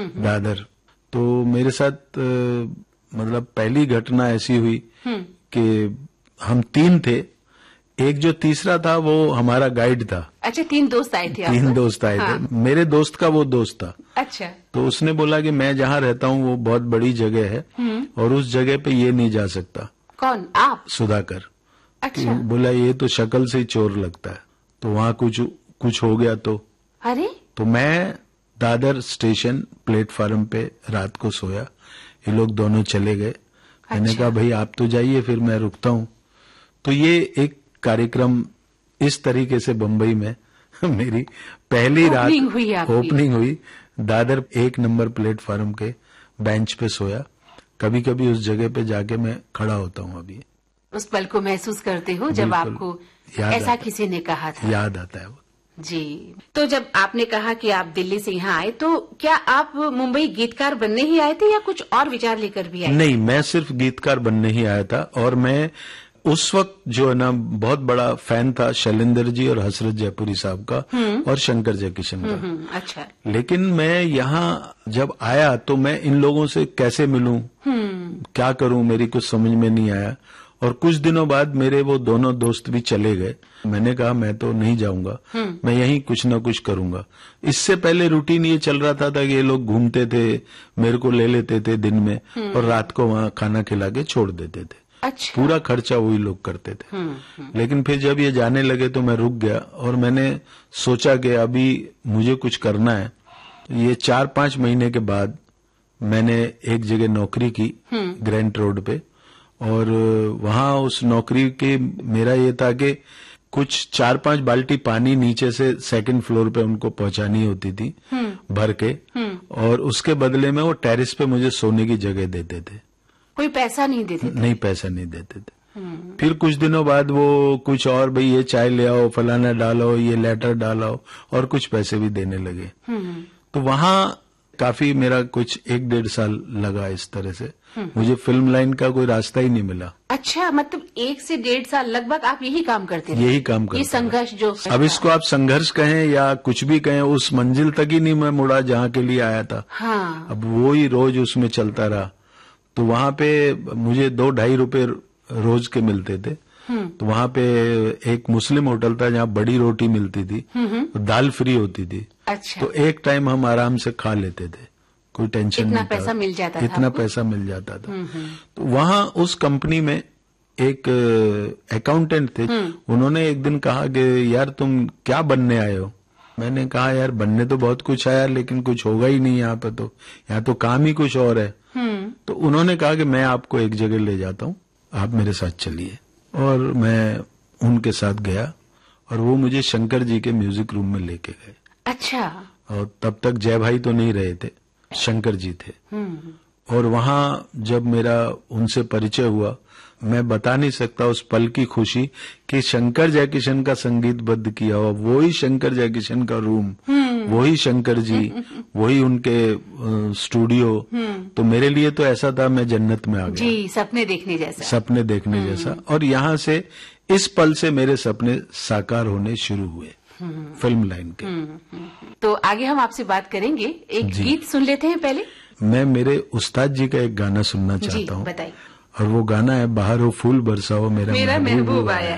दादर। तो मेरे साथ मतलब पहली घटना ऐसी हुई कि हम 3 थे, एक जो तीसरा था वो हमारा गाइड था। अच्छा, 3 दोस्त आए थे? 3 दोस्त आए थे। मेरे दोस्त का वो दोस्त था। अच्छा। तो उसने बोला कि मैं जहाँ रहता हूँ वो बहुत बड़ी जगह है और उस जगह पे ये नहीं जा सकता। कौन? आप? सुधाकर। अच्छा। बोला ये तो शक्ल से ही चोर लगता है, तो वहाँ कुछ हो गया तो। अरे! तो मैं दादर स्टेशन प्लेटफार्म पे रात को सोया, ये लोग दोनों चले गए। मैंने कहा भाई आप तो जाइए, फिर मैं रुकता हूँ। तो ये एक कार्यक्रम इस तरीके से बम्बई में मेरी पहली रात ओपनिंग हुई। दादर 1 नंबर प्लेटफार्म के बेंच पे सोया। कभी कभी उस जगह पे जाके मैं खड़ा होता हूँ। अभी उस पल को महसूस करते हो जब आपको ऐसा किसी ने कहा था? याद आता है वो जी। तो जब आपने कहा कि आप दिल्ली से यहाँ आए, तो क्या आप मुंबई गीतकार बनने ही आए थे या कुछ और विचार लेकर भी आए? नहीं, मैं सिर्फ गीतकार बनने ही आया था। और मैं उस वक्त जो है ना बहुत बड़ा फैन था शैलेंद्र जी और हसरत जयपुरी साहब का और शंकर जयकिशन का। अच्छा। लेकिन मैं यहाँ जब आया तो मैं इन लोगों से कैसे मिलूं, क्या करूं, मेरी कुछ समझ में नहीं आया। और कुछ दिनों बाद मेरे वो दोनों दोस्त भी चले गए। मैंने कहा मैं तो नहीं जाऊंगा, मैं यहीं कुछ ना कुछ करूंगा। इससे पहले रूटीन ये चल रहा था कि ये लोग घूमते थे, मेरे को ले लेते थे दिन में और रात को वहां खाना खिला के छोड़ देते थे। अच्छा। पूरा खर्चा वही लोग करते थे। लेकिन फिर जब ये जाने लगे तो मैं रुक गया और मैंने सोचा कि अभी मुझे कुछ करना है। ये 4-5 महीने के बाद मैंने एक जगह नौकरी की ग्रैंट रोड पे, और वहां उस नौकरी के मेरा ये था कि कुछ 4-5 बाल्टी पानी नीचे से 2nd फ्लोर पे उनको पहुंचानी होती थी भर के, और उसके बदले में वो टेरेस पे मुझे सोने की जगह देते थे। कोई पैसा नहीं देते थे? नहीं, पैसा नहीं देते थे। फिर कुछ दिनों बाद वो कुछ और, भाई ये चाय ले आओ, फलाना डालो, ये लेटर डालो, और कुछ पैसे भी देने लगे। तो वहां काफी मेरा कुछ 1-1.5 साल लगा इस तरह से। मुझे फिल्म लाइन का कोई रास्ता ही नहीं मिला। अच्छा, मतलब 1 से 1.5 साल लगभग आप यही काम करते रहे? यही काम करते। ये संघर्ष जो अब इसको आप संघर्ष कहें या कुछ भी कहें, उस मंजिल तक ही नहीं मैं मुड़ा जहाँ के लिए आया था। हाँ। अब वो ही रोज उसमें चलता रहा। तो वहां पे मुझे 2-2.5 रुपए रोज के मिलते थे। तो वहां पे एक मुस्लिम होटल था जहाँ बड़ी रोटी मिलती थी, दाल फ्री होती थी। अच्छा। तो एक टाइम हम आराम से खा लेते थे, कोई टेंशन नहीं था। इतना पैसा मिल जाता था? इतना पैसा मिल जाता था। तो वहां उस कंपनी में एक अकाउंटेंट थे। उन्होंने एक दिन कहा कि यार तुम क्या बनने आए हो? मैंने कहा यार बनने तो बहुत कुछ आया, लेकिन कुछ होगा ही नहीं यहाँ पे, तो यहाँ तो काम ही कुछ और है। तो उन्होंने कहा कि मैं आपको एक जगह ले जाता हूँ, आप मेरे साथ चलिए। और मैं उनके साथ गया और वो मुझे शंकर जी के म्यूजिक रूम में लेके गए। अच्छा। और तब तक जय भाई तो नहीं रहे थे, शंकर जी थे। और वहां जब मेरा उनसे परिचय हुआ, मैं बता नहीं सकता उस पल की खुशी कि शंकर जयकिशन का संगीतबद्ध किया हुआ, वही शंकर जयकिशन का रूम, वही शंकर जी, वही उनके स्टूडियो। तो मेरे लिए तो ऐसा था मैं जन्नत में आ गया। जी, सपने देखने जैसा। सपने देखने जैसा। और यहाँ से इस पल से मेरे सपने साकार होने शुरू हुए फिल्म लाइन के। तो आगे हम आपसे बात करेंगे, एक गीत सुन लेते हैं पहले। मैं मेरे उस्ताद जी का एक गाना सुनना चाहता हूँ। बताइए। और वो गाना है बाहर हो फूल बरसाओ मेरा महबूब आया।